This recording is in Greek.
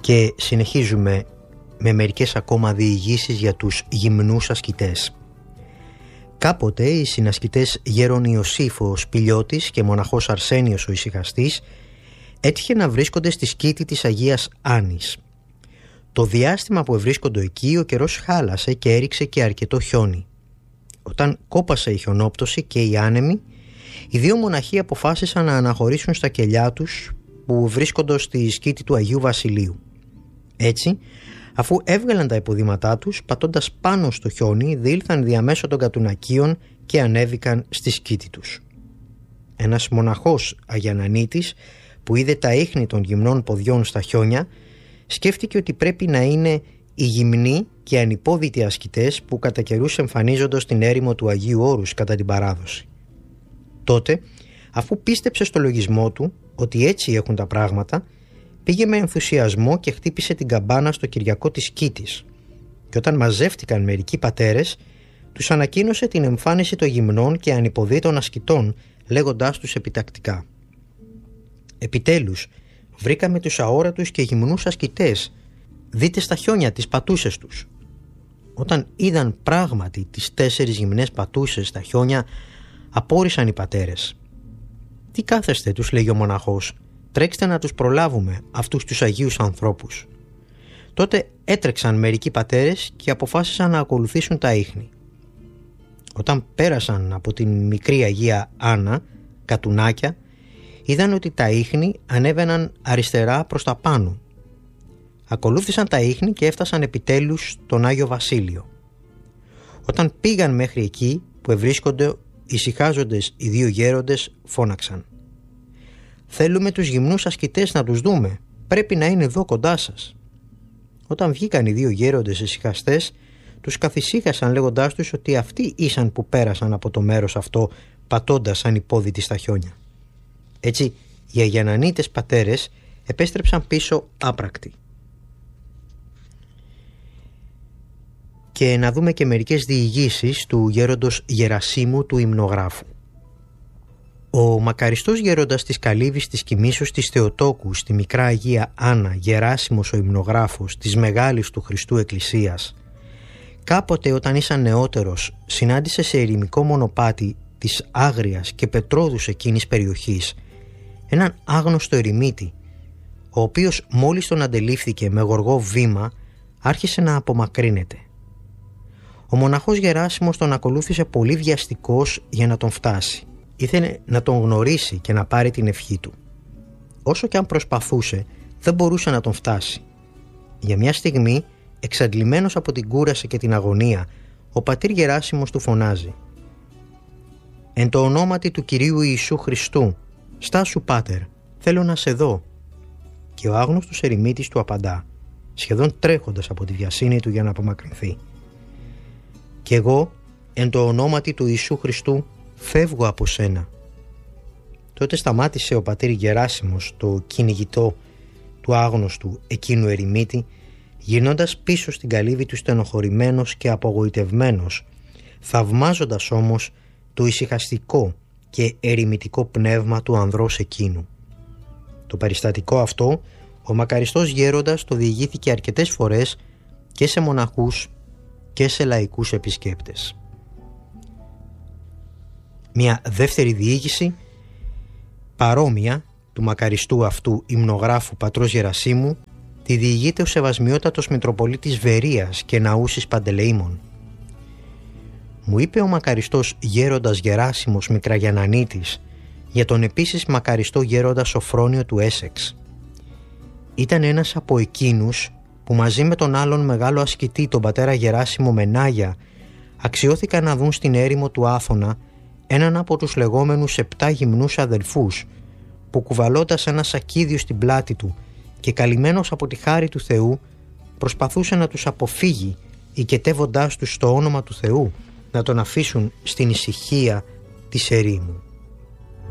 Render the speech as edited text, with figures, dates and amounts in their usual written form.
Και συνεχίζουμε με μερικές ακόμα διηγήσεις για τους γυμνούς ασκητές. Κάποτε οι συνασκητές Γέρον Ιωσήφ ο Σπηλιώτης και μοναχός Αρσένιος ο Ησυχαστής έτυχε να βρίσκονται στη σκήτη της Αγίας Άνης. Το διάστημα που βρίσκονται εκεί ο καιρός χάλασε και έριξε και αρκετό χιόνι. Όταν κόπασε η χιονόπτωση και οι άνεμοι, οι δύο μοναχοί αποφάσισαν να αναχωρήσουν στα κελιά τους που βρίσκονται στη σκήτη του Αγίου Βασιλείου. Έτσι, αφού έβγαλαν τα υποδήματά τους, πατώντας πάνω στο χιόνι, διήλθαν διαμέσω των κατουνακίων και ανέβηκαν στη σκήτη τους. Ένας μοναχός Αγιανανίτης, που είδε τα ίχνη των γυμνών ποδιών στα χιόνια, σκέφτηκε ότι πρέπει να είναι οι γυμνοί και ανυπόδιτοι ασκητές που κατά καιρούς εμφανίζονται στην έρημο του Αγίου Όρους κατά την παράδοση. Τότε, αφού πίστεψε στο λογισμό του ότι έτσι έχουν τα πράγματα, πήγε με ενθουσιασμό και χτύπησε την καμπάνα στο Κυριακό της σκήτης, και όταν μαζεύτηκαν μερικοί πατέρες, τους ανακοίνωσε την εμφάνιση των γυμνών και ανυποδίτων ασκητών, λέγοντάς τους επιτακτικά: «Επιτέλους, βρήκαμε τους αόρατους και γυμνούς ασκητές. Δείτε στα χιόνια τις πατούσες τους». Όταν είδαν πράγματι τις 4 γυμνές πατούσες στα χιόνια, απόρρισαν οι πατέρες. «Τι κάθεστε», τους λέγει ο μοναχός, «τρέξτε να τους προλάβουμε αυτούς τους αγίους ανθρώπους». Τότε έτρεξαν μερικοί πατέρες και αποφάσισαν να ακολουθήσουν τα ίχνη. Όταν πέρασαν από την μικρή Αγία Άννα, κατουνάκια, είδαν ότι τα ίχνη ανέβαιναν αριστερά προς τα πάνω. Ακολούθησαν τα ίχνη και έφτασαν επιτέλους στον Άγιο Βασίλειο. Όταν πήγαν μέχρι εκεί που ευρίσκονται ησυχάζοντες οι δύο γέροντες, φώναξαν: «Θέλουμε τους γυμνούς ασκητές να τους δούμε, πρέπει να είναι εδώ κοντά σας». Όταν βγήκαν οι δύο γέροντες ησυχαστές, τους καθησύχασαν λέγοντάς τους ότι αυτοί ήσαν που πέρασαν από το μέρος αυτό πατώντας ανυπόδιτοι στα χιόνια. Έτσι οι Αγιανανίτες πατέρες επέστρεψαν πίσω άπρακτοι. Και να δούμε και μερικές διηγήσεις του γέροντος Γερασίμου του Υμνογράφου. Ο μακαριστός γέροντας της Καλύβης της Κιμήσεως της Θεοτόκου στη Μικρά Αγία Άννα, Γεράσιμος ο Υμνογράφος της Μεγάλης του Χριστού Εκκλησίας, κάποτε όταν ήσαν νεότερος συνάντησε σε ερημικό μονοπάτι της Άγριας και Πετρόδους εκείνης περιοχής έναν άγνωστο ερημίτη, ο οποίος μόλις τον αντελήφθηκε με γοργό βήμα άρχισε να απομακρύνεται. Ο μοναχός Γεράσιμος τον ακολούθησε πολύ βιαστικός για να τον φτάσει. Ήθελε να τον γνωρίσει και να πάρει την ευχή του. Όσο και αν προσπαθούσε, δεν μπορούσε να τον φτάσει. Για μια στιγμή, εξαντλημένος από την κούραση και την αγωνία, ο πατήρ Γεράσιμος του φωνάζει: «Εν το ονόματι του Κυρίου Ιησού Χριστού, στάσου πάτερ, θέλω να σε δω». Και ο άγνωστος ερημίτης του απαντά, σχεδόν τρέχοντας από τη βιασύνη του για να απομακρυνθεί: «Κι εγώ, εν το ονόματι του Ιησού Χριστού, φεύγω από σένα». Τότε σταμάτησε ο πατήρ Γεράσιμος το κυνηγητό του άγνωστου εκείνου ερημίτη, γυρνώντας πίσω στην καλύβη του στενοχωρημένος και απογοητευμένος, θαυμάζοντας όμως το ησυχαστικό και ερημητικό πνεύμα του ανδρός εκείνου. Το περιστατικό αυτό ο μακαριστός γέροντας το διηγήθηκε αρκετές φορές και σε μοναχούς και σε λαϊκούς επισκέπτες. Μια δεύτερη διήγηση παρόμοια του μακαριστού αυτού υμνογράφου πατρός Γερασίμου τη διηγείται ο Σεβασμιότατος Μητροπολίτης Βερίας και Ναούσης Παντελεήμων. Μου είπε ο μακαριστός γέροντας Γεράσιμος Μικραγιανανίτης για τον επίσης μακαριστό γέροντα Σοφρόνιο του Έσεξ. Ήταν ένας από εκείνους που μαζί με τον άλλον μεγάλο ασκητή, τον πατέρα Γεράσιμο Μενάγια, αξιώθηκαν να δουν στην έρημο του Άθωνα έναν από τους λεγόμενους 7 γυμνούς αδελφούς, που κουβαλώντας ένα σακίδιο στην πλάτη του και καλυμμένος από τη χάρη του Θεού, προσπαθούσε να τους αποφύγει, οικετεύοντάς τους στο όνομα του Θεού, να τον αφήσουν στην ησυχία της ερήμου.